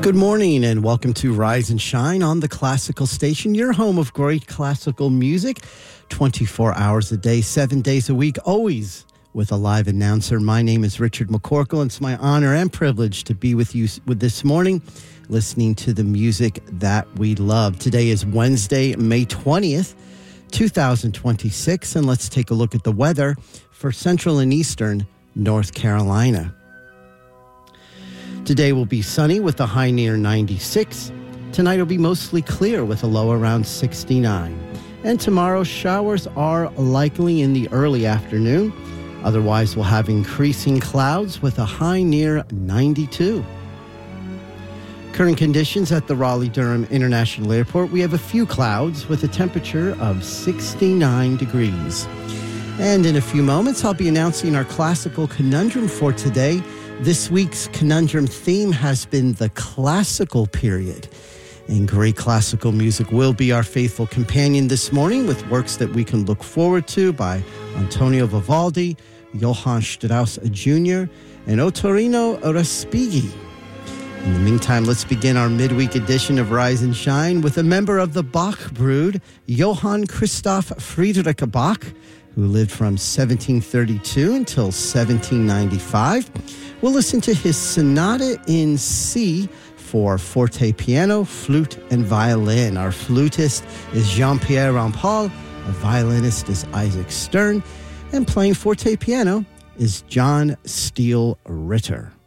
Good morning and welcome to Rise and Shine on the Classical Station, your home of great classical music, 24 hours a day, 7 days a week, always with a live announcer. My name is Richard McCorkle, and it's my honor and privilege to be with you this morning, listening to the music that we love. Today is Wednesday, May 20th, 2026, and let's take a look at the weather for Central and Eastern North Carolina. Today will be sunny with a high near 96. Tonight will be mostly clear with a low around 69. And tomorrow, showers are likely in the early afternoon. Otherwise, we'll have increasing clouds with a high near 92. Current conditions at the Raleigh-Durham International Airport, we have a few clouds with a temperature of 69 degrees. And in a few moments, I'll be announcing our classical conundrum for today. This week's conundrum theme has been the classical period. And great classical music will be our faithful companion this morning with works that we can look forward to by Antonio Vivaldi, Johann Strauss Jr., and Ottorino Respighi. In the meantime, let's begin our midweek edition of Rise and Shine with a member of the Bach brood, Johann Christoph Friedrich Bach, who lived from 1732 until 1795. We'll listen to his Sonata in C for forte, piano, flute, and violin. Our flutist is Jean-Pierre Rampal. Our violinist is Isaac Stern. And playing forte piano is John Steele Ritter.